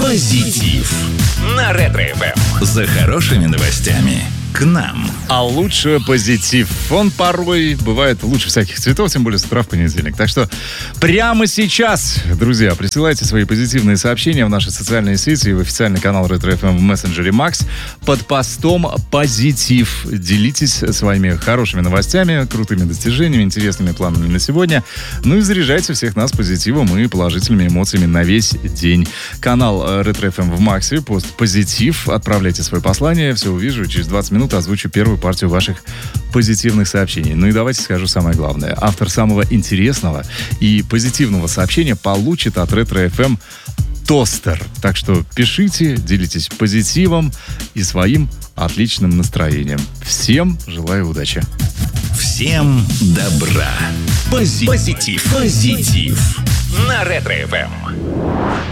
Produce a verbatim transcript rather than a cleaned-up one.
Позитив на Ретро-эф эм. За хорошими новостями к нам. А лучше позитив. Он порой бывает лучше всяких цветов, тем более с утра в понедельник. Так что прямо сейчас, друзья, присылайте свои позитивные сообщения в наши социальные сети и в официальный канал Ретро-эф эм в мессенджере Макс под постом «Позитив». Делитесь своими хорошими новостями, крутыми достижениями, интересными планами на сегодня. Ну и заряжайте всех нас позитивом и положительными эмоциями на весь день. Канал Ретро-эф эм в Максе, пост «Позитив». Отправляйте свое послание, все увижу, через двадцать минут озвучу первую партию ваших позитивных сообщений. Ну и давайте скажу самое главное. Автор самого интересного и позитивного сообщения получит от Ретро-эф эм тостер. Так что пишите, делитесь позитивом и своим отличным настроением. Всем желаю удачи. Всем добра. Пози- Позитив. Позитив на Ретро-эф эм.